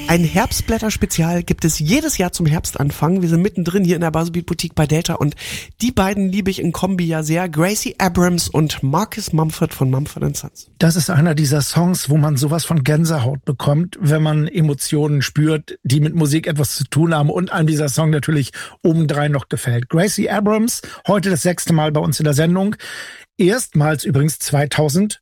Ein Herbstblätter-Spezial gibt es jedes Jahr zum Herbstanfang. Wir sind mittendrin hier in der Buzzbeat Boutique bei Delta und die beiden liebe ich in Kombi ja sehr. Gracie Abrams und Marcus Mumford von Mumford & Sons. Das ist einer dieser Songs, wo man sowas von Gänsehaut bekommt, wenn man Emotionen spürt, die mit Musik etwas zu tun haben und einem dieser Song natürlich obendrein noch gefällt. Gracie Abrams, heute das 6. Mal bei uns in der Sendung. Erstmals übrigens 2019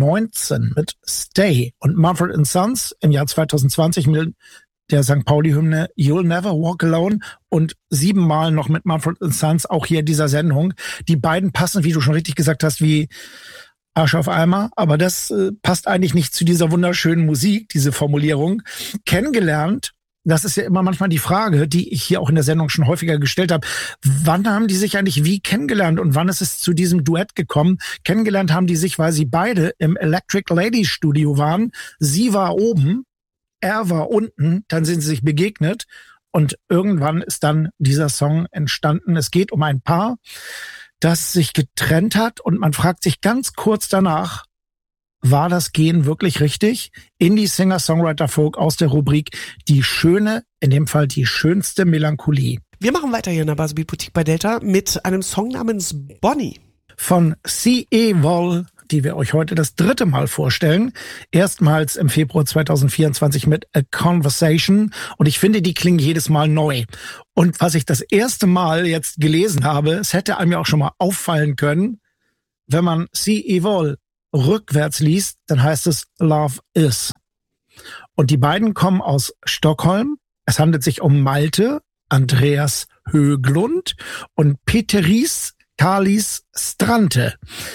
mit Stay und Mumford & Sons im Jahr 2020 mit der St. Pauli-Hymne You'll Never Walk Alone und 7 Mal noch mit Mumford & Sons, auch hier in dieser Sendung. Die beiden passen, wie du schon richtig gesagt hast, wie Arsch auf Eimer, aber das passt eigentlich nicht zu dieser wunderschönen Musik, diese Formulierung. Kennengelernt, das ist ja immer manchmal die Frage, die ich hier auch in der Sendung schon häufiger gestellt habe. Wann haben die sich eigentlich wie kennengelernt und wann ist es zu diesem Duett gekommen? Kennengelernt haben die sich, weil sie beide im Electric Ladies Studio waren. Sie war oben, er war unten, dann sind sie sich begegnet und irgendwann ist dann dieser Song entstanden. Es geht um ein Paar, das sich getrennt hat und man fragt sich ganz kurz danach, war das Gehen wirklich richtig? Indie Singer-Songwriter Folk aus der Rubrik Die schöne, in dem Fall die schönste Melancholie. Wir machen weiter hier in der Buzzbeat Boutique bei Delta mit einem Song namens Bonnie. Von C.E. Wall, die wir euch heute das 3. Mal vorstellen. Erstmals im Februar 2024 mit A Conversation. Und ich finde, die klingen jedes Mal neu. Und was ich das erste Mal jetzt gelesen habe, es hätte einem ja auch schon mal auffallen können, wenn man C.E. Wall rückwärts liest, dann heißt es Love Is. Und die beiden kommen aus Stockholm. Es handelt sich um Malte, Andreas Höglund und Peteris Kalis Strante.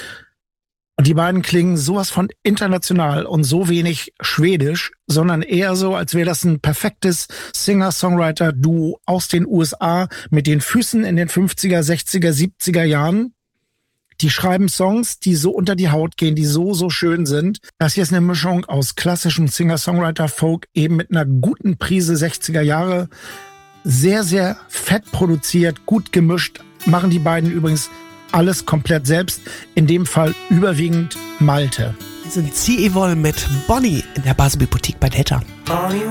Und die beiden klingen sowas von international und so wenig schwedisch, sondern eher so, als wäre das ein perfektes Singer-Songwriter-Duo aus den USA mit den Füßen in den 50er, 60er, 70er Jahren. Die schreiben Songs, die so unter die Haut gehen, die so schön sind. Das hier ist eine Mischung aus klassischem Singer-Songwriter-Folk, eben mit einer guten Prise 60er Jahre. Sehr, sehr fett produziert, gut gemischt. Machen die beiden übrigens alles komplett selbst. In dem Fall überwiegend Malte. Hier sind C.E. Wall mit Bonnie in der Buzzbeat Boutique bei Delta. Bonnie